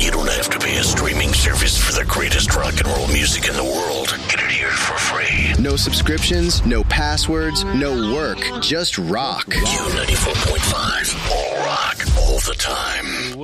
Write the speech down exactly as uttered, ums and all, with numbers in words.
You don't have to pay a streaming service for the greatest rock and roll music in the world. Get it here for free. No subscriptions, no passwords, no work, just rock. Q ninety-four point five. All rock, all the time.